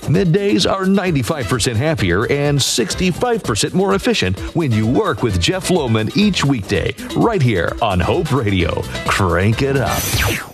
middays are 95% happier and 65% more efficient when you work with Jeff Lohman each weekday, right here on Hope Radio. Crank it up.